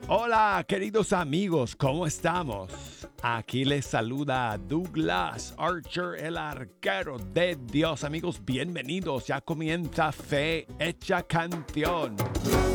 Hola, queridos amigos, ¿cómo estamos? Aquí les saluda Douglas Archer, el arquero de Dios. Amigos, bienvenidos. Ya comienza Fe Hecha Canción.